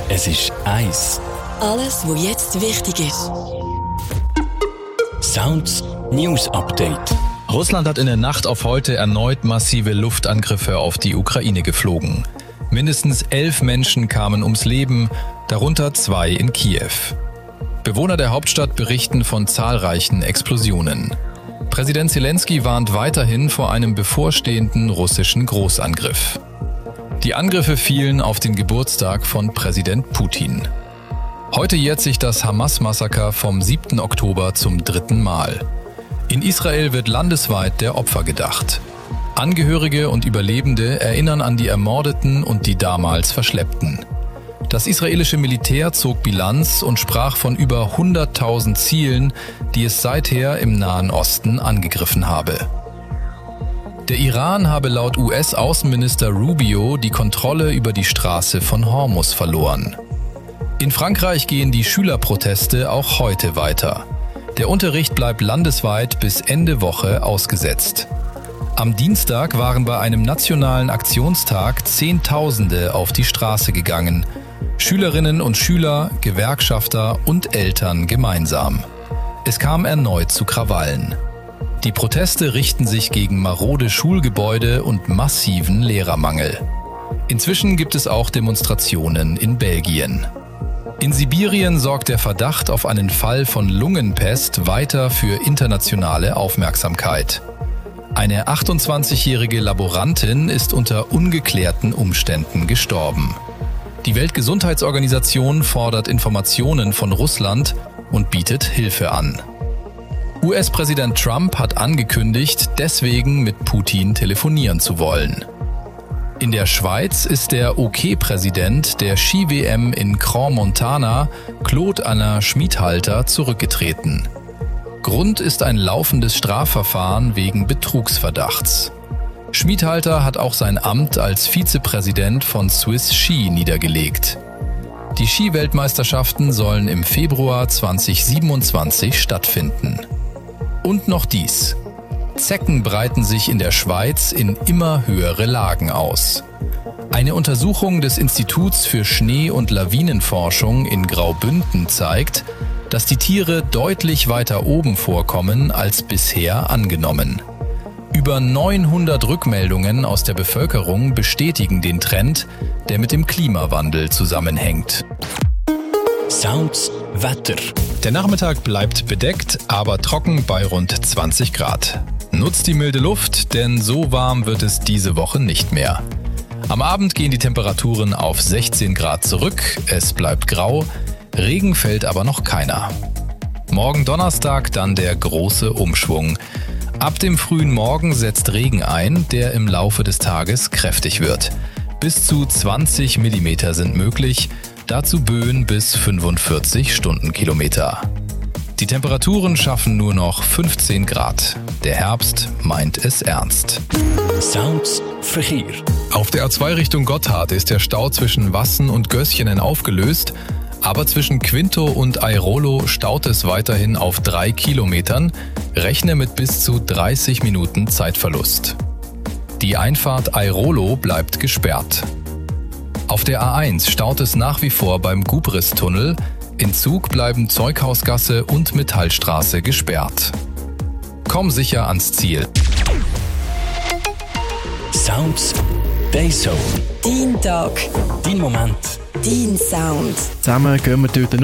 Es ist 1. Alles, was jetzt wichtig ist. Sounds News Update. Russland hat in der Nacht auf heute erneut massive Luftangriffe auf die Ukraine geflogen. Mindestens 11 Menschen kamen ums Leben, darunter 2 in Kiew. Bewohner der Hauptstadt berichten von zahlreichen Explosionen. Präsident Zelensky warnt weiterhin vor einem bevorstehenden russischen Großangriff. Die Angriffe fielen auf den Geburtstag von Präsident Putin. Heute jährt sich das Hamas-Massaker vom 7. Oktober zum 3. Mal. In Israel wird landesweit der Opfer gedacht. Angehörige und Überlebende erinnern an die Ermordeten und die damals Verschleppten. Das israelische Militär zog Bilanz und sprach von über 100.000 Zielen, die es seither im Nahen Osten angegriffen habe. Der Iran habe laut US-Außenminister Rubio die Kontrolle über die Straße von Hormuz verloren. In Frankreich gehen die Schülerproteste auch heute weiter. Der Unterricht bleibt landesweit bis Ende Woche ausgesetzt. Am Dienstag waren bei einem nationalen Aktionstag Zehntausende auf die Straße gegangen. Schülerinnen und Schüler, Gewerkschafter und Eltern gemeinsam. Es kam erneut zu Krawallen. Die Proteste richten sich gegen marode Schulgebäude und massiven Lehrermangel. Inzwischen gibt es auch Demonstrationen in Belgien. In Sibirien sorgt der Verdacht auf einen Fall von Lungenpest weiter für internationale Aufmerksamkeit. Eine 28-jährige Laborantin ist unter ungeklärten Umständen gestorben. Die Weltgesundheitsorganisation fordert Informationen von Russland und bietet Hilfe an. US-Präsident Trump hat angekündigt, deswegen mit Putin telefonieren zu wollen. In der Schweiz ist der OK-Präsident der Ski-WM in Crans-Montana, Claude Alain Schmidhalter, zurückgetreten. Grund ist ein laufendes Strafverfahren wegen Betrugsverdachts. Schmidhalter hat auch sein Amt als Vizepräsident von Swiss Ski niedergelegt. Die Ski-Weltmeisterschaften sollen im Februar 2027 stattfinden. Und noch dies. Zecken breiten sich in der Schweiz in immer höhere Lagen aus. Eine Untersuchung des Instituts für Schnee- und Lawinenforschung in Graubünden zeigt, dass die Tiere deutlich weiter oben vorkommen als bisher angenommen. Über 900 Rückmeldungen aus der Bevölkerung bestätigen den Trend, der mit dem Klimawandel zusammenhängt. Sounds Wetter. Der Nachmittag bleibt bedeckt, aber trocken bei rund 20 Grad. Nutzt die milde Luft, denn so warm wird es diese Woche nicht mehr. Am Abend gehen die Temperaturen auf 16 Grad zurück, es bleibt grau, Regen fällt aber noch keiner. Morgen Donnerstag dann der große Umschwung. Ab dem frühen Morgen setzt Regen ein, der im Laufe des Tages kräftig wird. Bis zu 20 mm sind möglich, dazu Böen bis 45 Stundenkilometer. Die Temperaturen schaffen nur noch 15 Grad. Der Herbst meint es ernst. Sounds Verkehr. Auf der A2 Richtung Gotthard ist der Stau zwischen Wassen und Gößchenen aufgelöst, aber zwischen Quinto und Airolo staut es weiterhin auf 3 Kilometern. Rechne mit bis zu 30 Minuten Zeitverlust. Die Einfahrt Airolo bleibt gesperrt. Auf der A1 staut es nach wie vor beim Gubristunnel. In Zug bleiben Zeughausgasse und Metallstraße gesperrt. Komm sicher ans Ziel. Sounds Dayzone. Dein Tag. Dein Moment. Dein Sound. Zusammen gehen wir durch den